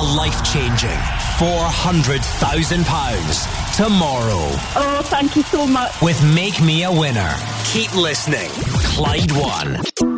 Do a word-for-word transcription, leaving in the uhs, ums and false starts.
life-changing four hundred thousand pounds tomorrow. Oh, thank you so much. With Make Me a Winner. Keep listening. Clyde One.